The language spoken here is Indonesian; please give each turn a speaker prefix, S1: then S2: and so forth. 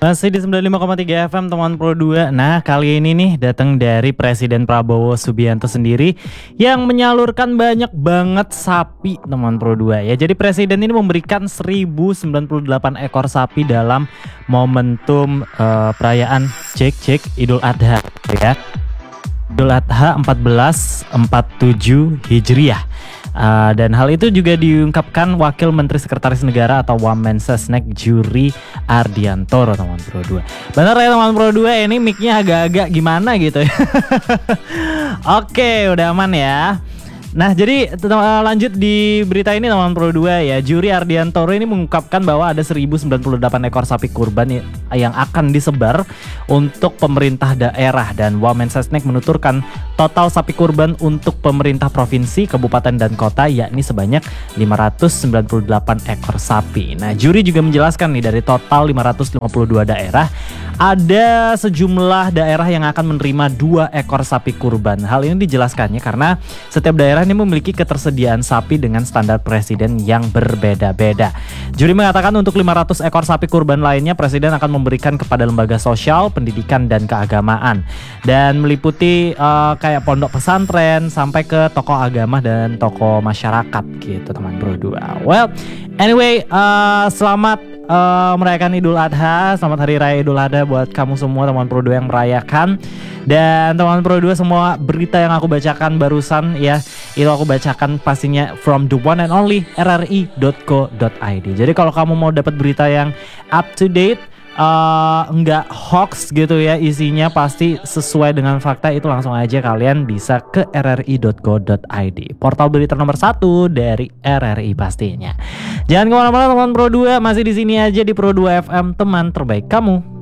S1: Masih di 95,3 FM teman Pro 2. Nah, kali ini nih datang dari Presiden Prabowo Subianto sendiri yang menyalurkan banyak banget sapi teman Pro 2 ya. Jadi presiden ini memberikan 1098 ekor sapi dalam momentum perayaan Idul Adha ya. Idul Adha 1447 Hijriah. Dan hal itu juga diungkapkan Wakil Menteri Sekretaris Negara atau Wamensesnek Juri Ardiantoro teman Pro 2. Bener ya teman Pro 2, ini mic-nya agak-agak gimana gitu ya. Oke, udah aman ya. Nah, jadi lanjut di berita ini teman Pro 2 ya. Juri Ardiantoro ini mengungkapkan bahwa ada 1098 ekor sapi kurban yang akan disebar untuk pemerintah daerah, dan Wamensesnek menuturkan total sapi kurban untuk pemerintah provinsi, kabupaten dan kota yakni sebanyak 598 ekor sapi. Nah, juri juga menjelaskan nih dari total 552 daerah ada sejumlah daerah yang akan menerima 2 ekor sapi kurban. Hal ini dijelaskannya karena setiap daerah ini memiliki ketersediaan sapi dengan standar presiden yang berbeda-beda. Juri mengatakan untuk 500 ekor sapi kurban lainnya presiden akan memberikan kepada lembaga sosial, pendidikan dan keagamaan, dan meliputi kayak pondok pesantren sampai ke tokoh agama dan tokoh masyarakat gitu teman Pro 2. Well, anyway, selamat merayakan Idul Adha. Selamat Hari Raya Idul Adha buat kamu semua teman Pro 2 yang merayakan. Dan teman Pro 2, semua berita yang aku bacakan barusan ya, itu aku bacakan pastinya from the one and only rri.co.id. Jadi kalau kamu mau dapat berita yang up to date, enggak hoax gitu ya, isinya pasti sesuai dengan fakta, itu langsung aja kalian bisa ke rri.co.id, portal berita nomor 1 dari RRI pastinya. Jangan kemana-mana teman Pro 2, masih di sini aja di Pro 2 FM, teman terbaik kamu.